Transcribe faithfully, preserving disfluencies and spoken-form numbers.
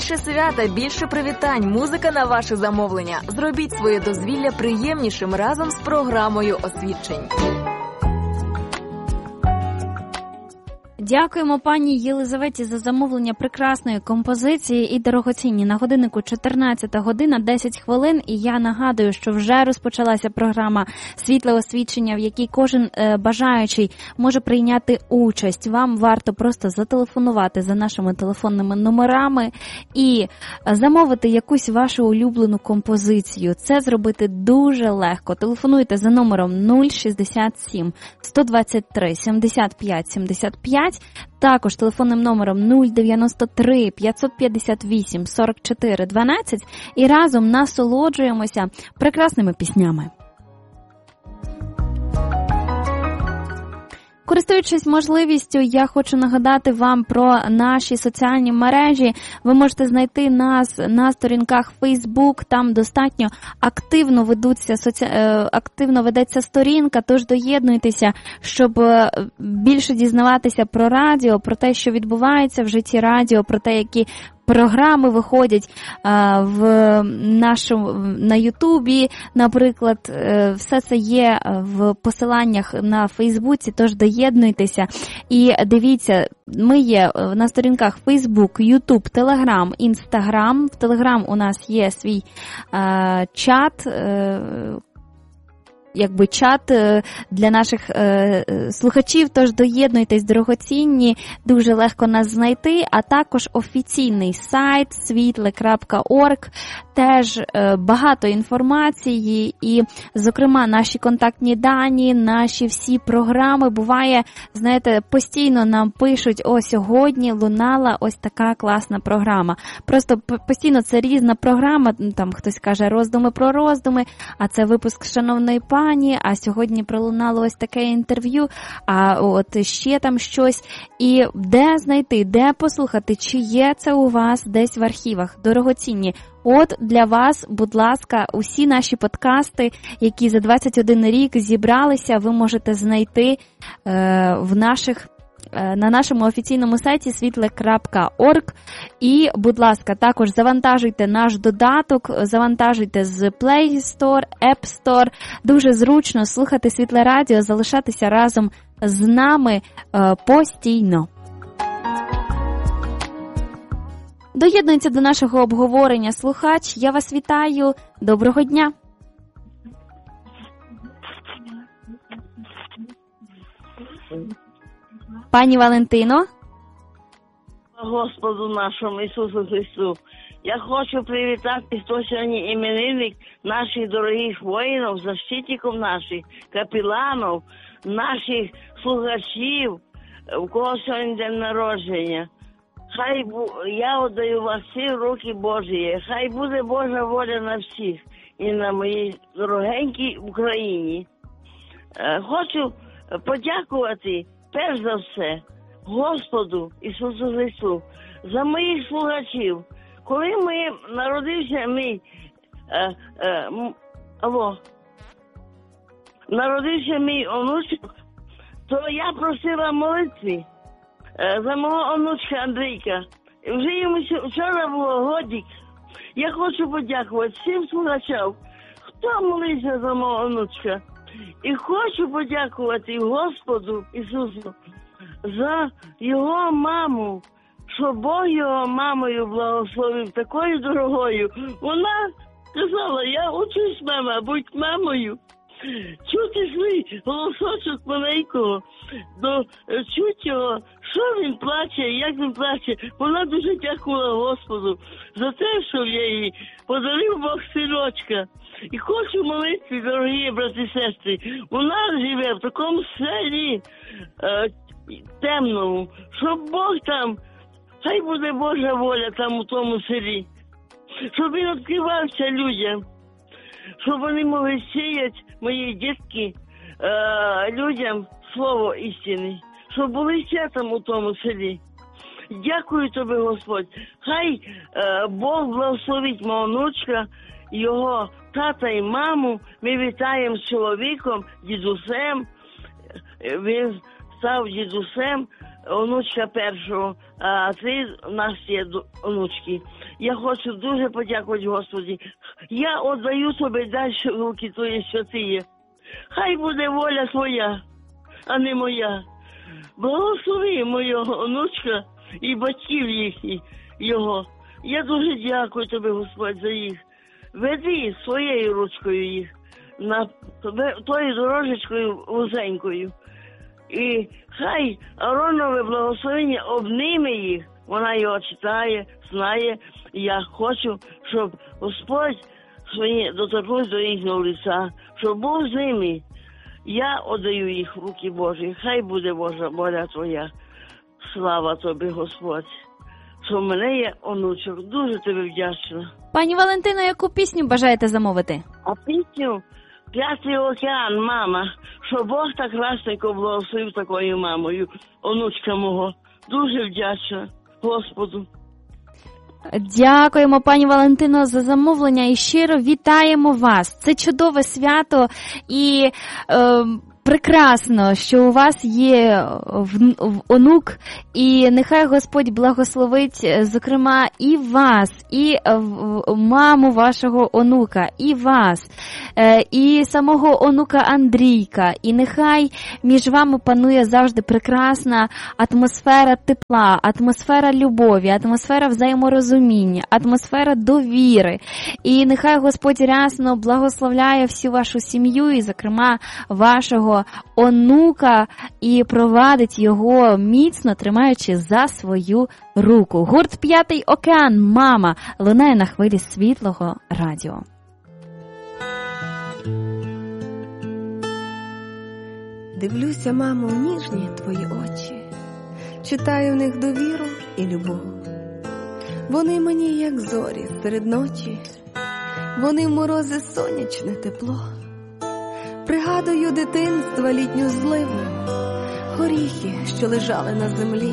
Більше свята, більше привітань, музика на ваше замовлення. Зробіть своє дозвілля приємнішим разом з програмою «Освідчень». Дякуємо пані Єлизаветі за замовлення прекрасної композиції і дорогоцінні. На годиннику чотирнадцята година, десять хвилин, і я нагадую, що вже розпочалася програма «Світле освідчення», в якій кожен е, бажаючий може прийняти участь. Вам варто просто зателефонувати за нашими телефонними номерами і замовити якусь вашу улюблену композицію. Це зробити дуже легко. Телефонуйте за номером нуль шістдесят сім сто двадцять три сімдесят п'ять сімдесят п'ять. Також телефонним номером нуль дев'яносто три п'ятсот п'ятдесят вісім сорок чотири дванадцять і разом насолоджуємося прекрасними піснями. Користуючись можливістю, я хочу нагадати вам про наші соціальні мережі. Ви можете знайти нас на сторінках Facebook, там достатньо активно ведуться, соці... активно ведеться сторінка, тож доєднуйтеся, щоб більше дізнаватися про радіо, про те, що відбувається в житті радіо, про те, які програми виходять а, в нашому на Ютубі, наприклад, все це є в посиланнях на Фейсбуці, тож доєднуйтеся і дивіться, ми є на сторінках Фейсбук, Ютуб, Телеграм, Інстаграм. В Телеграм у нас є свій а, чат, а, якби чат для наших е, слухачів, тож доєднуйтесь, дорогоцінні, дуже легко нас знайти, а також офіційний сайт світле крапка орг, теж е, багато інформації і, зокрема, наші контактні дані, наші всі програми. Буває, знаєте, постійно нам пишуть, о, сьогодні лунала ось така класна програма. Просто постійно це різна програма, там хтось каже роздуми про роздуми, а це випуск шановної пані, а сьогодні пролунало ось таке інтерв'ю, а от ще там щось. І де знайти, де послухати, чи є це у вас десь в архівах, дорогоцінні. От для вас, будь ласка, усі наші подкасти, які за двадцять один рік зібралися, ви можете знайти е, в наших на нашому офіційному сайті світле крапка орг. І, будь ласка, також завантажуйте наш додаток, завантажуйте з Play Store, App Store. Дуже зручно слухати Світле Радіо, залишатися разом з нами е, постійно. Доєднується до нашого обговорення слухач. Я вас вітаю. Доброго дня. Пані Валентино. Господу нашому Ісусу Христу. Я хочу привітати, хто сьогодні іменинник наших дорогих воїнів, защитників наших, капеланів, наших слухачів, у кого сьогодні день народження. Хай бу... я віддаю вас всі в руки Божі. Хай буде Божа воля на всіх і на моїй дорогенькій Україні. Хочу подякувати перш за все Господу Ісусу Христу за моїх слухачів. Коли ми народився мій е, е, м, алло, народився мій онучок, то я просила молитви е, за мого онучка Андрійка. Вже йому вчора було годик. Я хочу подякувати всім слухачам, хто молився за мого онучка. І хочу подякувати Господу Ісусу за його маму, що Бог його мамою благословив, такою дорогою. Вона казала, я учусь, мама, будь мамою. Чути свій голосочок маленького, до чуть його, що він плаче, як він плаче. Вона дуже дякувала Господу за те, що я їй подарив Бог синочка. І хочу молитися, дорогі брати і сестри, вона живе в такому селі е, темному, щоб Бог там, хай буде Божа воля там у тому селі, щоб він відкривався людям, щоб вони могли сіяти, мої дітки, е, людям слово істини, щоб були святом у тому селі. Дякую тобі, Господь. Хай е, Бог благословить мого внучка, його тата і маму. Ми вітаємо з чоловіком, дідусем. Він став дідусем. онучка першого, а три у нас є онучки. Я хочу дуже подякувати Господі. Я віддаю тобі далі в руки твої, що ти є. Хай буде воля твоя, а не моя. Благослови мого онучка і батьків їхніх, його. Я дуже дякую тобі, Господь, за їх. Веди своєю ручкою їх, на тою дорожечкою вузенькою. І хай Аронове благословення обніме їх. Вона його читає, знає. Я хочу, щоб Господь своє доторкнувся до їхнього лиця, щоб був з ними. Я віддаю їх в руки Божі. Хай буде Божа воля твоя. Слава тобі, Господь. Що в мене є онучок. Дуже тобі вдячна. Пані Валентино, яку пісню бажаєте замовити? А пісню «П'ятий океан, мама», що Бог так красненько благословив такою мамою, онучка мого. Дуже вдячна Господу. Дякуємо, пані Валентино, за замовлення і щиро вітаємо вас. Це чудове свято і е, прекрасно, що у вас є в, в онук, і нехай Господь благословить, зокрема, і вас, і в, маму вашого онука, і вас, е, і самого онука Андрійка. І нехай між вами панує завжди прекрасна атмосфера тепла, атмосфера любові, атмосфера взаєморозуміння, атмосфера довіри. І нехай Господь рясно благословляє всю вашу сім'ю, і, зокрема, вашого онука, і провадить його міцно, тримаючи за свою руку. Гурт «П'ятий океан, мама» лунає на хвилі Світлого радіо. Дивлюся, мамо, в ніжні твої очі, читаю в них довіру і любов. Вони мені, як зорі серед ночі, вони в морози сонячне тепло. Пригадую дитинства літню зливу, горіхи, що лежали на землі.